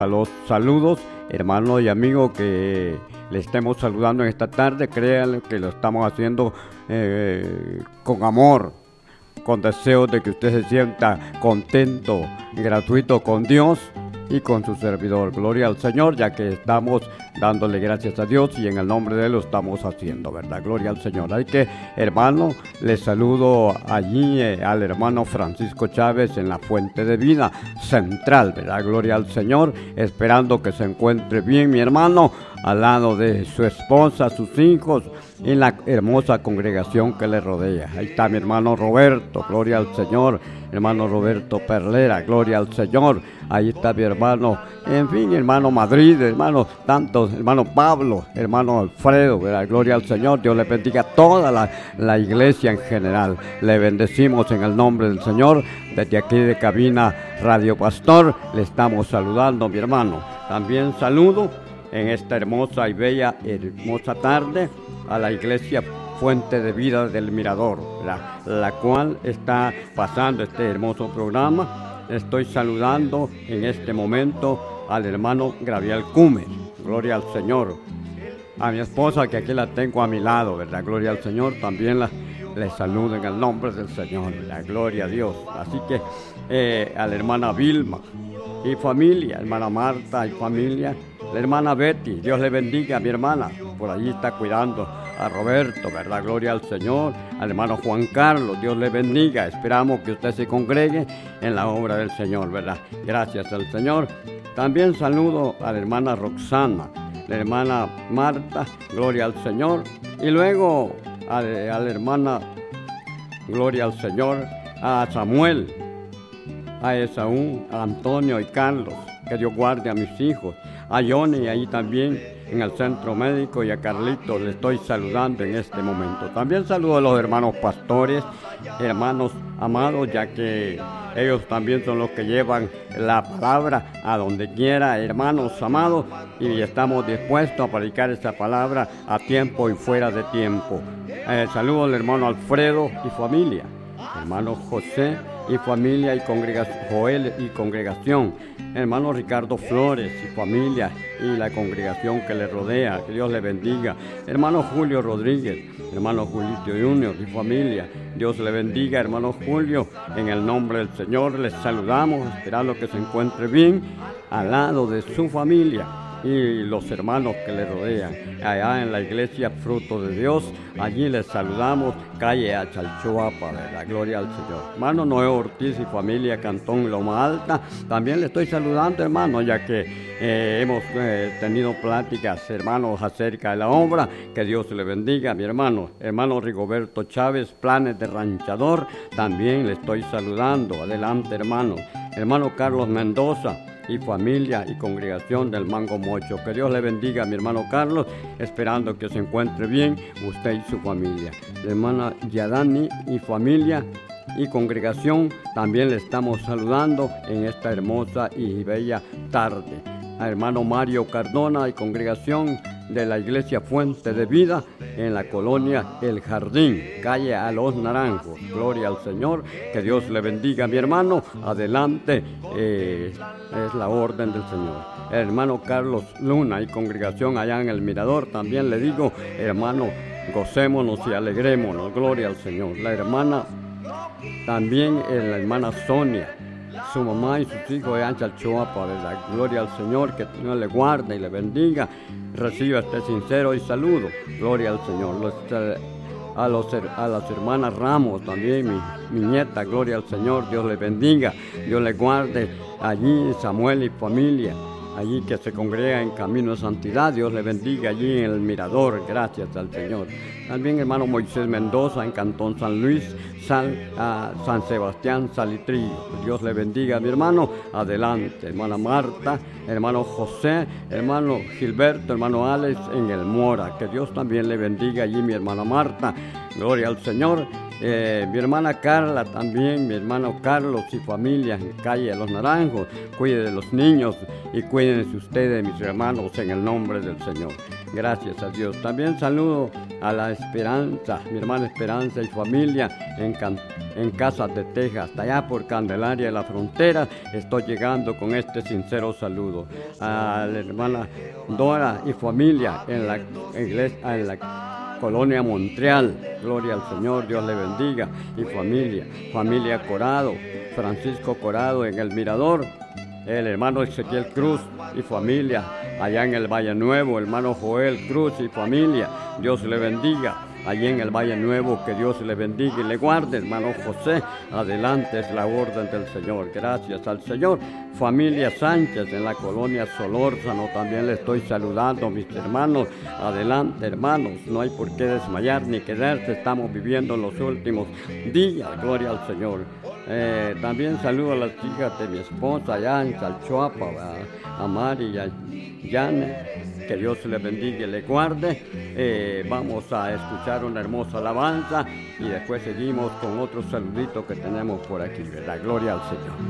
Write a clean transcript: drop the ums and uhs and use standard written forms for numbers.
A los saludos, hermanos y amigos que le estemos saludando en esta tarde, créanle que lo estamos haciendo con amor, con deseo de que usted se sienta contento, gratuito con Dios y con su servidor. Gloria al Señor, ya que estamos dándole gracias a Dios y en el nombre de Él lo estamos haciendo, ¿verdad? Gloria al Señor. Así que, hermano, les saludo allí al hermano Francisco Chávez en la Fuente de Vida Central, ¿verdad? Gloria al Señor, esperando que se encuentre bien, mi hermano, al lado de su esposa, sus hijos, en la hermosa congregación que le rodea. Ahí está mi hermano Roberto, gloria al Señor, hermano Roberto Perlera, gloria al Señor. Ahí está mi hermano, en fin, hermano Madrid, hermano tantos, hermano Pablo, hermano Alfredo, ¿verdad? Gloria al Señor. Dios le bendiga a toda la iglesia en general. Le bendecimos en el nombre del Señor. Desde aquí de Cabina Radio Pastor le estamos saludando, mi hermano. También saludo en esta hermosa y bella, hermosa tarde a la iglesia Fuente de Vida del Mirador, la cual está pasando este hermoso programa. Estoy saludando en este momento al hermano Gabriel Cume, gloria al Señor. A mi esposa, que aquí la tengo a mi lado, ¿verdad? Gloria al Señor, también le saludo en el nombre del Señor, la gloria a Dios. Así que a la hermana Vilma y familia, hermana Marta y familia, la hermana Betty, Dios le bendiga a mi hermana, por allí está cuidando a Roberto, ¿verdad? Gloria al Señor. Al hermano Juan Carlos, Dios le bendiga. Esperamos que usted se congregue en la obra del Señor, ¿verdad? Gracias al Señor. También saludo a la hermana Roxana, la hermana Marta, gloria al Señor. Y luego a la hermana, gloria al Señor, a Samuel, a Esaú, a Antonio y Carlos. Que Dios guarde a mis hijos. A Johnny ahí también en el centro médico y a Carlitos le estoy saludando en este momento. También saludo a los hermanos pastores, hermanos amados, ya que ellos también son los que llevan la palabra a donde quiera, hermanos amados, y estamos dispuestos a predicar esa palabra a tiempo y fuera de tiempo. Saludo al hermano Alfredo y familia, hermano José y familia y congregación, Joel y congregación, hermano Ricardo Flores y familia y la congregación que le rodea, que Dios le bendiga, hermano Julio Rodríguez, hermano Julito Junior y familia, Dios le bendiga, hermano Julio, en el nombre del Señor les saludamos, esperando que se encuentre bien al lado de su familia y los hermanos que le rodean. Allá en la iglesia Fruto de Dios, allí les saludamos, calle Achalchuapa, de la gloria al Señor. Hermano Noé Ortiz y familia Cantón Loma Alta, también le estoy saludando, hermano, ya que hemos tenido pláticas, hermanos, acerca de la obra. Que Dios le bendiga, mi hermano. Hermano Rigoberto Chávez, Planes de Ranchador, también le estoy saludando. Adelante, hermano. Hermano Carlos Mendoza y familia y congregación del Mango Mocho. Que Dios le bendiga a mi hermano Carlos, esperando que se encuentre bien usted y su familia. La hermana Yadani y familia y congregación, también le estamos saludando en esta hermosa y bella tarde. A hermano Mario Cardona y congregación de la iglesia Fuente de Vida en la colonia El Jardín, calle A Los Naranjos. Gloria al Señor, que Dios le bendiga, mi hermano. Adelante, es la orden del Señor. El hermano Carlos Luna y congregación allá en El Mirador, también le digo, hermano, gocémonos y alegrémonos. Gloria al Señor. La hermana, también la hermana Sonia, su mamá y sus hijos de Achalchuapa, de la gloria al Señor, que Dios le guarde y le bendiga. Reciba este sincero y saludo. Gloria al Señor. A las hermanas Ramos, también mi nieta, gloria al Señor, Dios le bendiga, Dios le guarde allí, Samuel y familia, allí que se congrega en Camino de Santidad, Dios le bendiga allí en El Mirador, gracias al Señor. También hermano Moisés Mendoza en Cantón San Luis, San Sebastián, Salitrillo. Dios le bendiga, mi hermano. Adelante, hermana Marta, hermano José, hermano Gilberto, hermano Alex en El Mora. Que Dios también le bendiga allí, mi hermana Marta. Gloria al Señor. Mi hermana Carla también, mi hermano Carlos y familia en calle Los Naranjos. Cuide de los niños y cuídense ustedes, mis hermanos, en el nombre del Señor. Gracias a Dios. También saludo a la Esperanza, mi hermana Esperanza y familia en Casas de Texas, hasta allá por Candelaria de la Frontera. Estoy llegando con este sincero saludo. A la hermana Dora y familia en la iglesia, en la Colonia Montreal. Gloria al Señor, Dios le bendiga. Y familia Corado, Francisco Corado en el Mirador, el hermano Ezequiel Cruz y familia allá en el Valle Nuevo, hermano Joel Cruz y familia, Dios le bendiga. Allí en el Valle Nuevo, que Dios le bendiga y le guarde, hermano José. Adelante, es la orden del Señor. Gracias al Señor. Familia Sánchez en la colonia Solórzano, también le estoy saludando, mis hermanos. Adelante, hermanos, no hay por qué desmayar ni quedarse. Estamos viviendo los últimos días. Gloria al Señor. También saludo a las hijas de mi esposa allá en Salchuapa, a Mari y a Janet. Que Dios le bendiga y le guarde. Vamos a escuchar una hermosa alabanza y después seguimos con otro saludito que tenemos por aquí, ¿verdad? Gloria al Señor.